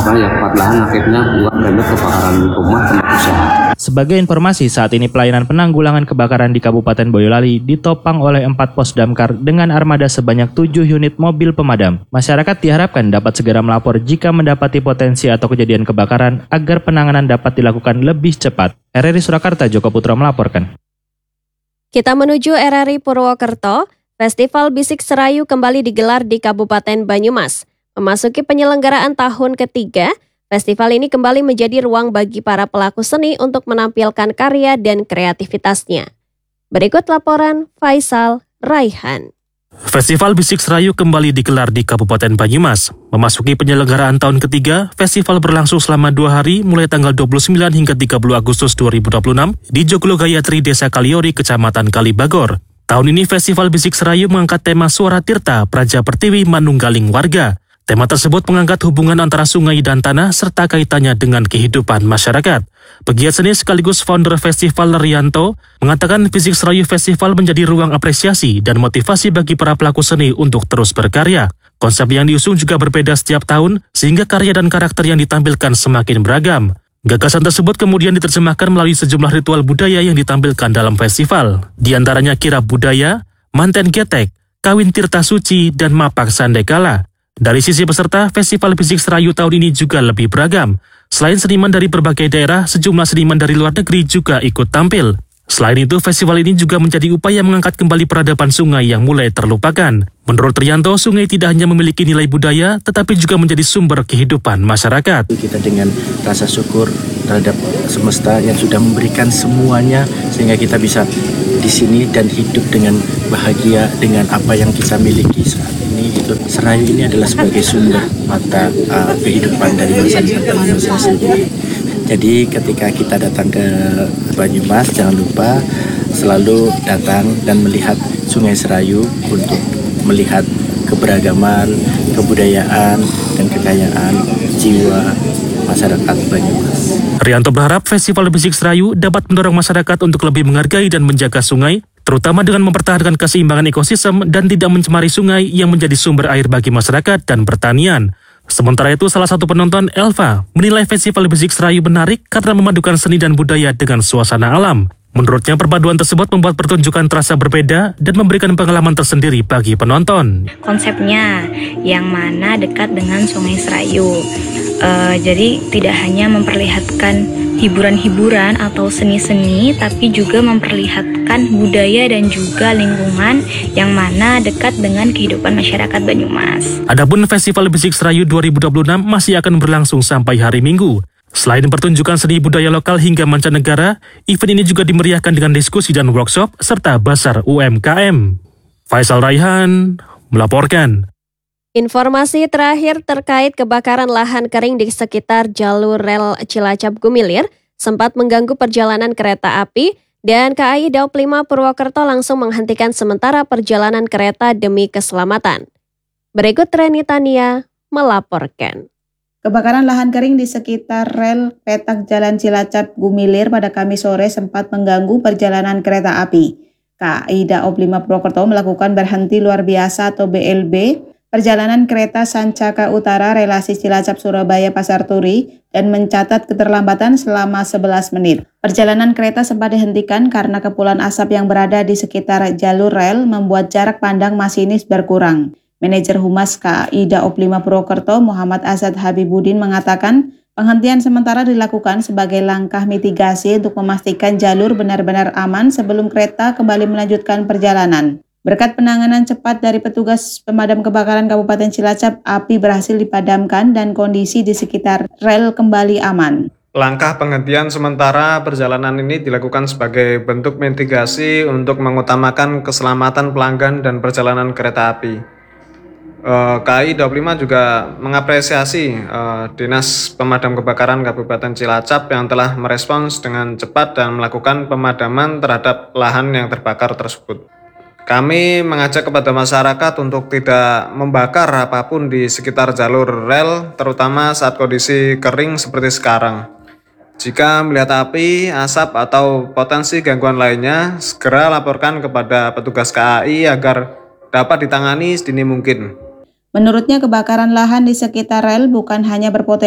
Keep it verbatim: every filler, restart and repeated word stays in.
Karena ya kebakaran lahan akhirnya buat remit kebakaran rumah tempat usaha. Sebagai informasi, saat ini pelayanan penanggulangan kebakaran di Kabupaten Boyolali ditopang oleh empat pos damkar dengan armada sebanyak tujuh unit mobil pemadam. Masyarakat diharapkan dapat segera melapor jika mendapati potensi atau kejadian kebakaran agar penanganan dapat dilakukan lebih cepat. R R I Surakarta, Joko Putra melaporkan. Kita menuju R R I Purwokerto. Festival Bisik Serayu kembali digelar di Kabupaten Banyumas. Memasuki penyelenggaraan tahun ketiga, festival ini kembali menjadi ruang bagi para pelaku seni untuk menampilkan karya dan kreativitasnya. Berikut laporan Faisal Raihan. Festival Bisik Serayu kembali digelar di Kabupaten Banyumas. Memasuki penyelenggaraan tahun ketiga, festival berlangsung selama dua hari mulai tanggal dua puluh sembilan hingga tiga puluh Agustus dua ribu dua puluh enam di Joglo Gayatri, Desa Kaliori, Kecamatan Kalibagor. Tahun ini Festival Bisik Serayu mengangkat tema Suara Tirta Praja Pertiwi Manunggaling Warga. Tema tersebut mengangkat hubungan antara sungai dan tanah serta kaitannya dengan kehidupan masyarakat. Pegiat seni sekaligus founder festival Rianto mengatakan Bisik Serayu Festival menjadi ruang apresiasi dan motivasi bagi para pelaku seni untuk terus berkarya. Konsep yang diusung juga berbeda setiap tahun sehingga karya dan karakter yang ditampilkan semakin beragam. Gagasan tersebut kemudian diterjemahkan melalui sejumlah ritual budaya yang ditampilkan dalam festival. Di antaranya kirap budaya, manten getek, kawin tirta suci, dan mapak sandekala. Dari sisi peserta, Festival Bisik Serayu tahun ini juga lebih beragam. Selain seniman dari berbagai daerah, sejumlah seniman dari luar negeri juga ikut tampil. Selain itu, festival ini juga menjadi upaya mengangkat kembali peradaban sungai yang mulai terlupakan. Menurut Rianto, sungai tidak hanya memiliki nilai budaya, tetapi juga menjadi sumber kehidupan masyarakat. Kita dengan rasa syukur terhadap semesta yang sudah memberikan semuanya, sehingga kita bisa di sini dan hidup dengan bahagia dengan apa yang kita miliki saat ini. Itu Serayu ini adalah sebagai sumber mata uh, kehidupan dari masyarakat Banyumas sendiri. Jadi ketika kita datang ke Banyumas, jangan lupa selalu datang dan melihat Sungai Serayu untuk melihat keberagaman, kebudayaan, dan kekayaan jiwa masyarakat Banyumas. Rianto berharap Festival Bisik Serayu dapat mendorong masyarakat untuk lebih menghargai dan menjaga sungai, terutama dengan mempertahankan keseimbangan ekosistem dan tidak mencemari sungai yang menjadi sumber air bagi masyarakat dan pertanian. Sementara itu, salah satu penonton, Elva, menilai Festival Bisik Serayu menarik karena memadukan seni dan budaya dengan suasana alam. Menurutnya, perpaduan tersebut membuat pertunjukan terasa berbeda dan memberikan pengalaman tersendiri bagi penonton. Konsepnya yang mana dekat dengan Sungai Serayu. Uh, jadi tidak hanya memperlihatkan hiburan-hiburan atau seni-seni, tapi juga memperlihatkan budaya dan juga lingkungan yang mana dekat dengan kehidupan masyarakat Banyumas. Adapun Festival Bisik Serayu dua ribu dua puluh enam masih akan berlangsung sampai hari Minggu. Selain pertunjukan seni budaya lokal hingga mancanegara, event ini juga dimeriahkan dengan diskusi dan workshop serta basar U M K M. Faisal Raihan melaporkan. Informasi terakhir terkait kebakaran lahan kering di sekitar jalur rel Cilacap Gumilir sempat mengganggu perjalanan kereta api dan K A I Daop lima Purwokerto langsung menghentikan sementara perjalanan kereta demi keselamatan. Berikut Reni Tania melaporkan. Kebakaran lahan kering di sekitar rel petak Jalan Cilacap Gumilir pada Kamis sore sempat mengganggu perjalanan kereta api. K A I Daop lima Purwokerto melakukan berhenti luar biasa atau B L B perjalanan kereta Sancaka Utara relasi Cilacap Surabaya Pasar Turi dan mencatat keterlambatan selama sebelas menit. Perjalanan kereta sempat dihentikan karena kepulan asap yang berada di sekitar jalur rel membuat jarak pandang masinis berkurang. Manajer Humas K A I Daop lima Purwokerto Muhammad Asad Habibudin mengatakan penghentian sementara dilakukan sebagai langkah mitigasi untuk memastikan jalur benar-benar aman sebelum kereta kembali melanjutkan perjalanan. Berkat penanganan cepat dari petugas pemadam kebakaran Kabupaten Cilacap, api berhasil dipadamkan dan kondisi di sekitar rel kembali aman. Langkah penghentian sementara perjalanan ini dilakukan sebagai bentuk mitigasi untuk mengutamakan keselamatan pelanggan dan perjalanan kereta api. K A I Daop lima juga mengapresiasi uh, Dinas Pemadam Kebakaran Kabupaten Cilacap yang telah merespons dengan cepat dan melakukan pemadaman terhadap lahan yang terbakar tersebut. Kami mengajak kepada masyarakat untuk tidak membakar apapun di sekitar jalur rel, terutama saat kondisi kering seperti sekarang. Jika melihat api, asap, atau potensi gangguan lainnya, segera laporkan kepada petugas K A I agar dapat ditangani sedini mungkin. Menurutnya, kebakaran lahan di sekitar rel bukan hanya berpotensi